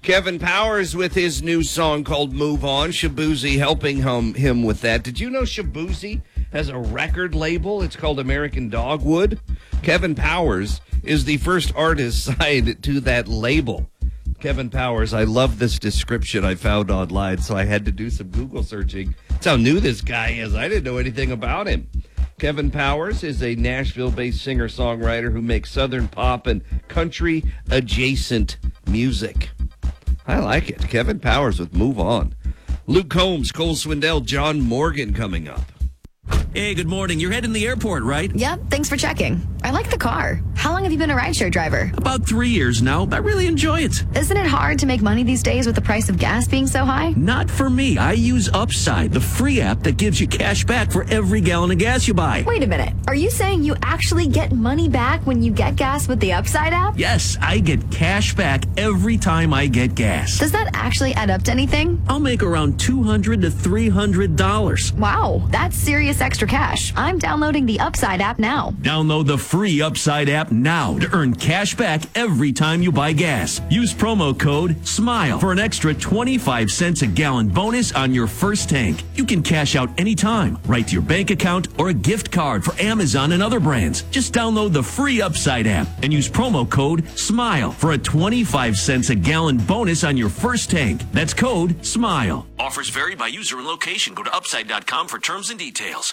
Kevin Powers with his new song called Move On. Shabuzi helping him with that. Did you know Shabuzi has a record label? It's called American Dogwood. Kevin Powers is the first artist signed to that label. Kevin Powers, I love this description I found online, so I had to do some Google searching. That's how new this guy is. I didn't know anything about him. Kevin Powers is a Nashville-based singer-songwriter who makes southern pop and country-adjacent music. I like it. Kevin Powers with Move On. Luke Combs, Cole Swindell, John Morgan coming up. Hey, good morning. You're heading to the airport, right? Yep, thanks for checking. I like the car. How long have you been a rideshare driver? About 3 years now. I really enjoy it. Isn't it hard to make money these days with the price of gas being so high? Not for me. I use Upside, the free app that gives you cash back for every gallon of gas you buy. Wait a minute. Are you saying you actually get money back when you get gas with the Upside app? Yes, I get cash back every time I get gas. Does that actually add up to anything? I'll make around $200 to $300. Wow, that's serious extra cash. I'm downloading the Upside app now. Download the free Upside app now to earn cash back every time you buy gas. Use promo code SMILE for an extra 25 cents a gallon bonus on your first tank. You can cash out anytime, right to your bank account or a gift card for Amazon and other brands. Just download the free Upside app and use promo code SMILE for a 25 cents a gallon bonus on your first tank. That's code SMILE. Offers vary by user and location. Go to upside.com for terms and details.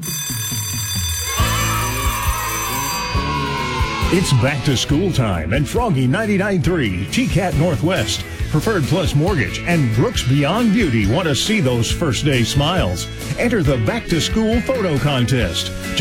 It's back to school time, and Froggy 99.3, TCAT Northwest, Preferred Plus Mortgage, and Brooks Beyond Beauty want to see those first day smiles. Enter the back to school photo contest.